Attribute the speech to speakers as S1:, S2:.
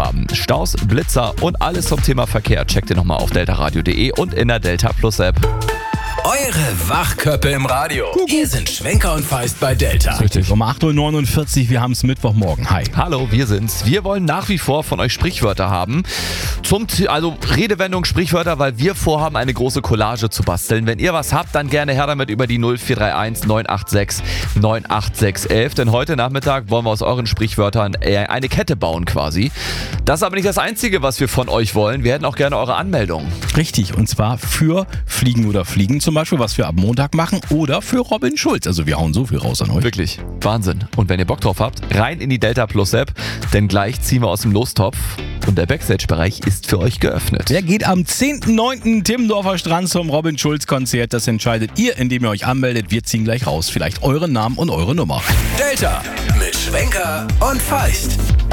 S1: haben. Staus, Blitzer und alles zum Thema Verkehr checkt ihr nochmal auf deltaradio.de und in der Delta Plus App.
S2: Eure Wachköppe im Radio. Hier sind Schwenker und Feist bei Delta.
S3: Richtig, um 8.49 Uhr, wir haben es Mittwochmorgen. Hi.
S1: Hallo, wir sind's. Wir wollen nach wie vor von euch Sprichwörter haben. Also Redewendung, Sprichwörter, weil wir vorhaben, eine große Collage zu basteln. Wenn ihr was habt, dann gerne her damit über die 0431 986 98611. Denn heute Nachmittag wollen wir aus euren Sprichwörtern eine Kette bauen quasi. Das ist aber nicht das Einzige, was wir von euch wollen. Wir hätten auch gerne eure Anmeldung.
S3: Richtig, und zwar für Fliegen oder Fliegen zum Beispiel, was wir ab Montag machen, oder für Robin Schulz. Also wir hauen so viel raus an euch.
S1: Wirklich, Wahnsinn. Und wenn ihr Bock drauf habt, rein in die Delta Plus App, denn gleich ziehen wir aus dem Lostopf und der Backstage-Bereich ist für euch geöffnet.
S3: Der geht am 10.9. Timmendorfer Strand zum Robin Schulz Konzert. Das entscheidet ihr, indem ihr euch anmeldet. Wir ziehen gleich raus. Vielleicht euren Namen und eure Nummer.
S2: Delta mit Schwenker und Feist.